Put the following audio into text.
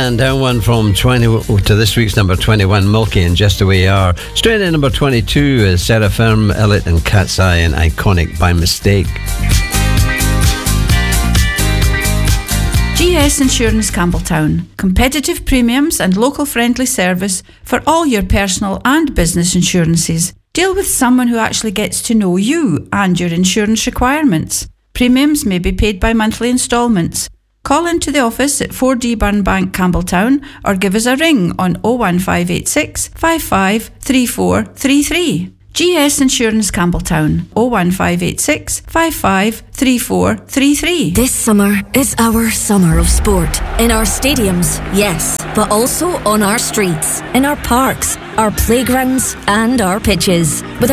And down one from 20 to this week's number 21, Milky and Just The Way You Are. Straight in number 22 is Sarah Firm, Elliot and Cat's Eye and Iconic by Mistake. GS Insurance Campbelltown. Competitive premiums and local friendly service for all your personal and business insurances. Deal with someone who actually gets to know you and your insurance requirements. Premiums may be paid by monthly instalments. Call into the office at 4D Burnbank, Campbelltown, or give us a ring on 01586 55 3433. GS Insurance Campbelltown, 01586 55 3433. This summer is our summer of sport. In our stadiums, yes, but also on our streets, in our parks, our playgrounds and our pitches. With